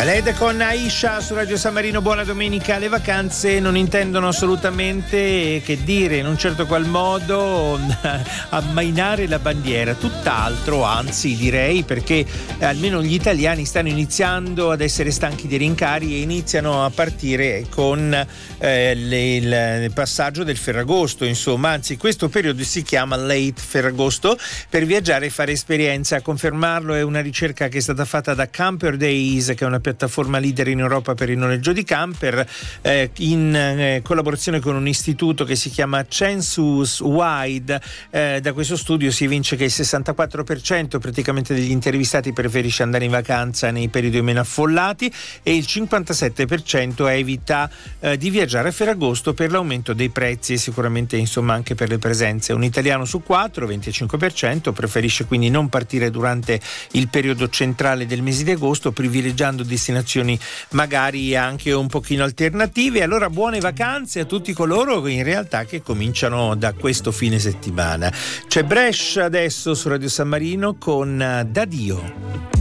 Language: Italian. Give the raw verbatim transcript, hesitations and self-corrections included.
Khaled con Aisha su Radio San Marino. Buona domenica. Le vacanze non intendono assolutamente, che dire, in un certo qual modo ammainare la bandiera, tutt'altro, anzi direi, perché almeno gli italiani stanno iniziando ad essere stanchi dei rincari e iniziano a partire con eh, le, il, il passaggio del Ferragosto, insomma, anzi questo periodo si chiama Late Ferragosto, per viaggiare e fare esperienza. A confermarlo è una ricerca che è stata fatta da Camper Days, che è una piattaforma leader in Europa per il noleggio di camper, eh, in eh, collaborazione con un istituto che si chiama Census Wide. Eh, da questo studio si evince che il sessantaquattro per cento praticamente degli intervistati preferisce andare in vacanza nei periodi meno affollati e il cinquantasette per cento evita eh, di viaggiare a Ferragosto per l'aumento dei prezzi e sicuramente insomma anche per le presenze. Un italiano su quattro, venticinque per cento, preferisce quindi non partire durante il periodo centrale del mese di agosto, privilegiando destinazioni magari anche un pochino alternative. Allora buone vacanze a tutti coloro in realtà che cominciano da questo fine settimana. C'è Brescia adesso su Radio San Marino con Dadio.